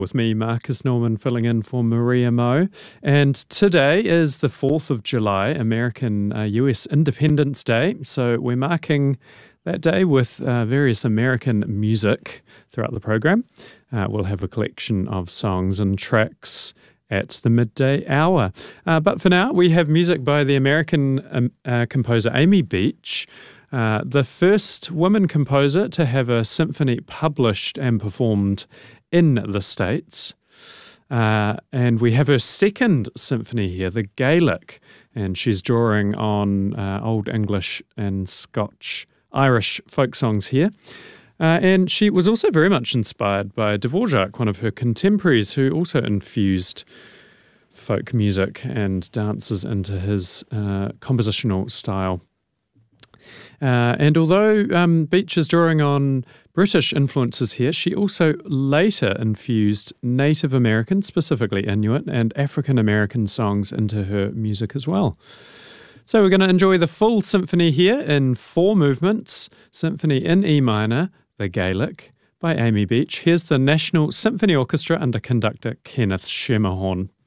With me, Marcus Norman, filling in for Maria Moe. And today is the 4th of July, American US Independence Day. So we're marking that day with various American music throughout the program. We'll have a collection of songs and tracks at the midday hour. But for now, we have music by the American composer Amy Beach, the first woman composer to have a symphony published and performed in the States. And we have her second symphony here, the Gaelic, and she's drawing on Old English and Scotch-Irish folk songs here. And she was also very much inspired by Dvorak, one of her contemporaries, who also infused folk music and dances into his compositional style. And although Beach is drawing on British influences here, she also later infused Native American, specifically Inuit, and African American songs into her music as well. So we're going to enjoy the full symphony here in 4 movements. Symphony in E minor, the Gaelic, by Amy Beach. Here's the National Symphony Orchestra under conductor Kenneth Schermerhorn.